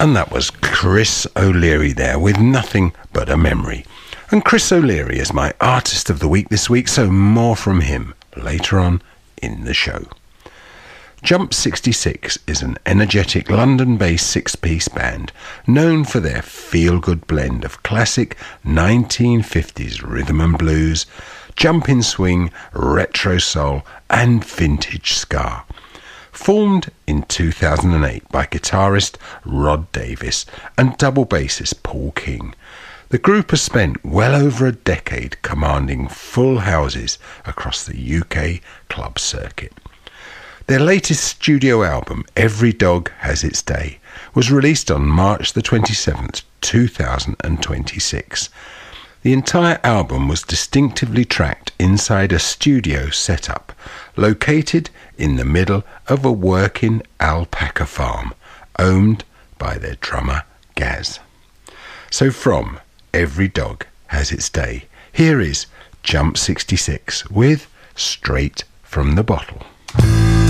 And that was Chris O'Leary there with Nothing But a Memory. And Chris O'Leary is my Artist of the Week this week, so more from him later on in the show. Jump 66 is an energetic London-based six-piece band known for their feel-good blend of classic 1950s rhythm and blues, jumping swing, retro soul and vintage ska. Formed in 2008 by guitarist Rod Davis and double bassist Paul King, the group has spent well over a decade commanding full houses across the UK club circuit. Their latest studio album, Every Dog Has Its Day, was released on March the 27th, 2026. The entire album was distinctively tracked inside a studio setup located in the middle of a working alpaca farm owned by their drummer Gaz. So from Every Dog Has Its Day, here is Jump 66 with Straight from the Bottle.